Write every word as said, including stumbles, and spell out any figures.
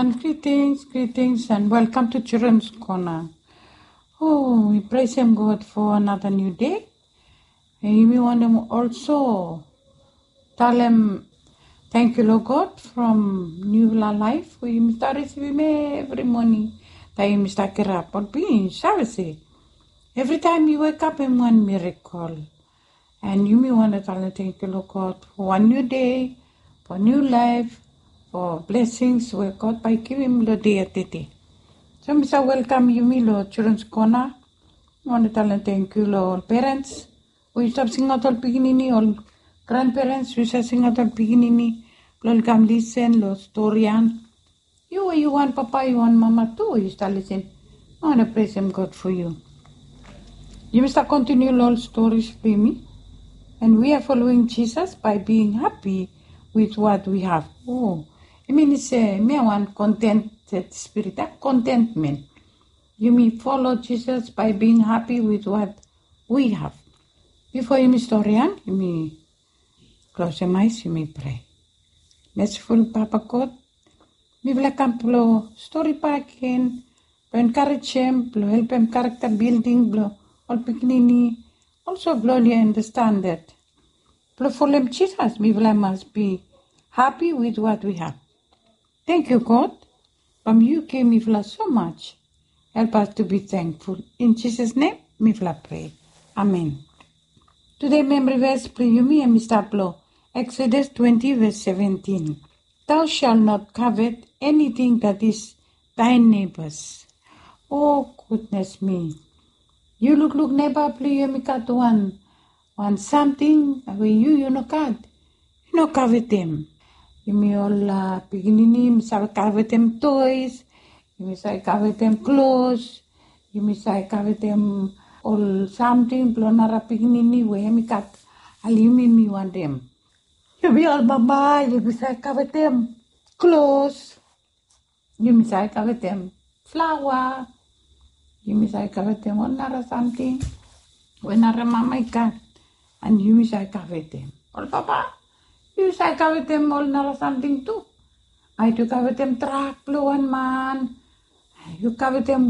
And greetings, greetings, and welcome to Children's Corner. Oh, we praise Him, God, for another new day. And we want to also tell Him, thank you, Lord God, from New Life. We must receive every morning. That you must get up or be in service. Every time you wake up in one miracle. And you may want to tell Him, thank you, Lord God, for one new day, for new life, for blessings we got by giving the day at the day. So, Mister Welcome you, me, Lord Children's Corner. I want to tell and thank you, Lord parents. We stop singing out all beginning, all grandparents, we start singing out all beginning. Lord, come listen, Lord Storian. You, you want Papa, you want Mama too, you start listen. I want to praise Him, God, for you. You must continue, Lord, stories with me. And we are following Jesus by being happy with what we have. Oh, I mean, it's a me want contented spirit, that contentment. You may follow Jesus by being happy with what we have. Before you may historian, you may close your eyes, you may pray. Merciful Papa God, we will come to story packing, encourage him, help him character building, all beginning, also bloody understand that. For him Jesus, we will must be happy with what we have. Thank you, God. From you came me so much. Help us to be thankful. In Jesus' name, me pray. Amen. Today, memory verse, pray you me and Mister Blow. Exodus twenty, verse seventeen. Thou shalt not covet anything that is thy neighbor's. Oh, goodness me. You look, look, neighbor, play you me cut one. One something, when you, you know, cut. You know, covet them. You may all uh, beginning, you may covet them toys. You may say covet them clothes. You may say covet them all something. Plonara beginning, where me cut. I'll you me want them. You may all mama, you may say covet them clothes. You may say covet them flower. You may say covet them all nara something. When nara mama cut. And you may say covet them. All papa, you say covet them all nara something too. I do covet them truck, blue one man. You covet them